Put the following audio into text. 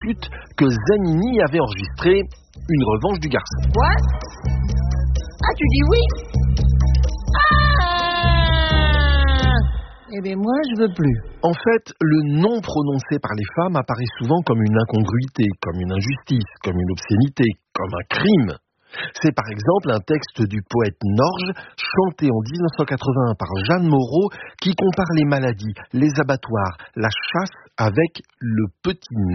flûte que Zanini avait enregistré Une revanche du garçon. Quoi? Ah, tu dis oui? Ah! Eh bien, moi, je veux plus. En fait, le non prononcé par les femmes apparaît souvent comme une incongruité, comme une injustice, comme une obscénité, comme un crime. C'est par exemple un texte du poète Norge, chanté en 1981 par Jeanne Moreau, qui compare les maladies, les abattoirs, la chasse avec le petit